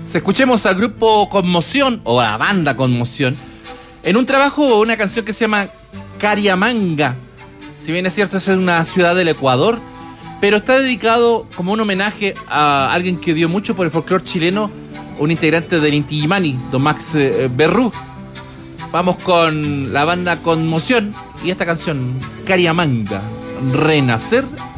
Escuchemos al grupo Conmoción, o a la banda Conmoción, en un trabajo o una canción que se llama Cariamanga. Si bien es cierto, es una ciudad del Ecuador, pero está dedicado como un homenaje a alguien que dio mucho por el folclore chileno, un integrante del Inti Illimani, don Max Berrú. Vamos con la banda Conmoción y esta canción, Cariamanga, Renacer